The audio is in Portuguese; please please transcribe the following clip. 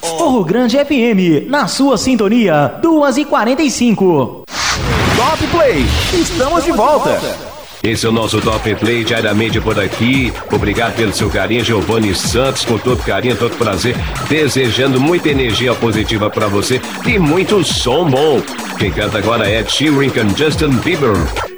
Morro Grande FM, na sua sintonia, 2h45. Top Play, estamos de volta. Esse é o nosso Top Play diariamente por aqui. Obrigado pelo seu carinho, Giovanni Santos, com todo carinho, todo prazer, desejando muita energia positiva pra você e muito som bom. Quem canta agora é Sheeran com Justin Bieber.